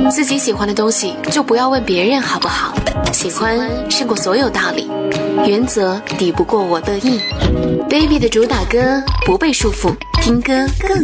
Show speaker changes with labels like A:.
A: 自己喜欢的东西就不要问别人好不好，喜欢胜过所有道理，原则抵不过我乐意。Baby 的主打歌不被束缚，听歌更